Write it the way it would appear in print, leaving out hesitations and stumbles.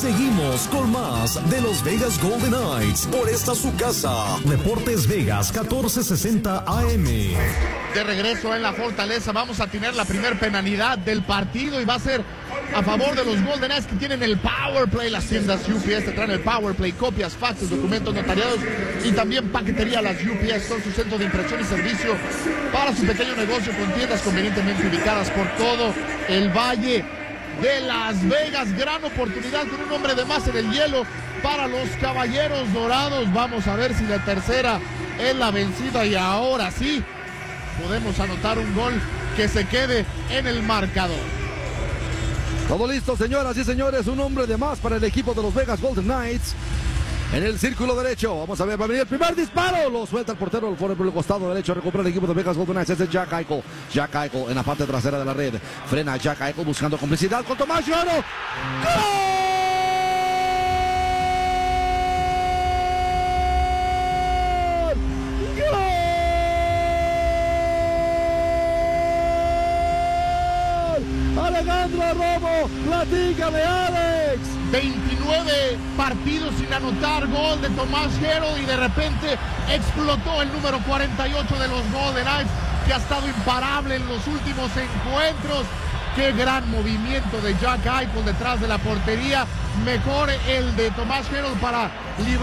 Seguimos con más de los Vegas Golden Knights por esta su casa. Deportes Vegas 1460 AM. De regreso en la Fortaleza, vamos a tener la primer penalidad del partido y va a ser a favor de los Golden Knights, que tienen el Power Play. Las tiendas UPS te traen el Power Play, copias, faxes, documentos notariados y también paquetería. Las UPS son su centro de impresión y servicio para su pequeño negocio, con tiendas convenientemente ubicadas por todo el Valle de Las Vegas. Gran oportunidad con un hombre de más en el hielo para los Caballeros Dorados. Vamos a ver si la tercera es la vencida y ahora sí podemos anotar un gol que se quede en el marcador. Todo listo, señoras y señores, un hombre de más para el equipo de los Vegas Golden Knights. En el círculo derecho, vamos a ver, va a venir el primer disparo, lo suelta el portero, lo pone por el costado derecho, recupera el equipo de Vegas Golden Knights, ese es Jack Eichel. Jack Eichel en la parte trasera de la red, frena Jack Eichel buscando complicidad con Tomás Lloro. ¡Gol! Alejandro Romo, platícame, Alex. 29 partidos sin anotar gol de Tomás Hertl y de repente explotó el número 48 de los Golden Knights, que ha estado imparable en los últimos encuentros. Qué gran movimiento de Jack Eichel detrás de la portería. Mejor el de Tomás Hertl para librar